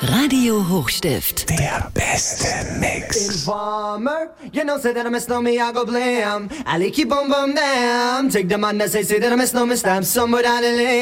Radio Hochstift. Der beste Mix. Informer, you know, say that I miss no me, I go blam. I like you boom boom damn. Take the man that say that I miss no me, stamp somewhere down the lane.